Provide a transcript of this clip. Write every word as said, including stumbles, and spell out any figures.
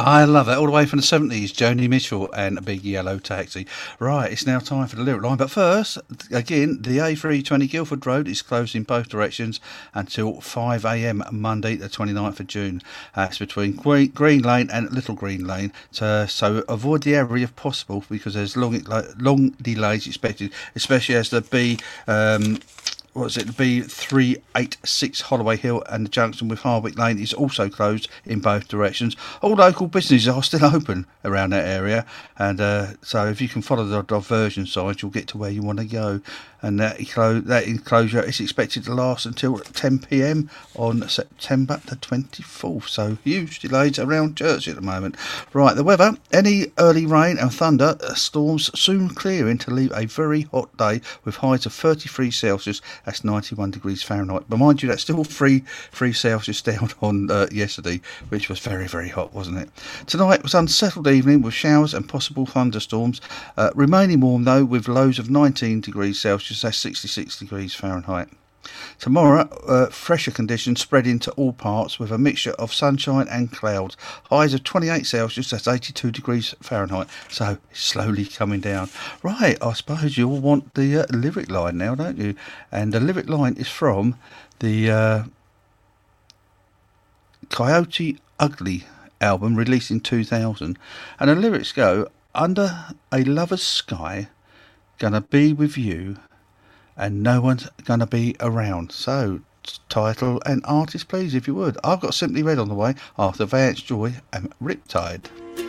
I love that. All the way from the seventies, Joni Mitchell and a Big Yellow Taxi. Right, it's now time for the lyric line. But first, again, the A three twenty Guildford Road is closed in both directions until five a m Monday, the twenty-ninth of June. That's between Green, Green Lane and Little Green Lane. So, so avoid the area if possible, because there's long long delays expected, especially as the B... Um, What's it? The B three eighty-six Holloway Hill and the junction with Hardwick Lane is also closed in both directions. All local businesses are still open around that area, and uh, so if you can follow the diversion signs, you'll get to where you want to go. And that, enclo- that enclosure is expected to last until ten p m on September the twenty-fourth. So huge delays around Church at the moment. Right, the weather. Any early rain and thunder storms soon clearing to leave a very hot day with highs of thirty-three Celsius. That's ninety-one degrees Fahrenheit. But mind you, that's still three, three Celsius down on uh, yesterday, which was very, very hot, wasn't it? Tonight was unsettled evening with showers and possible thunderstorms. Uh, remaining warm, though, with lows of nineteen degrees Celsius. That's sixty-six degrees Fahrenheit. Tomorrow, uh, fresher conditions spread into all parts with a mixture of sunshine and clouds. Highs of twenty-eight Celsius, that's eighty-two degrees Fahrenheit. So, it's slowly coming down. Right, I suppose you all want the uh, lyric line now, don't you? And the lyric line is from the uh, Coyote Ugly album released in two thousand. And the lyrics go, under a lover's sky, gonna be with you, and no one's going to be around. So, title and artist, please, if you would. I've got Simply Red on the way after Vance Joy and Riptide.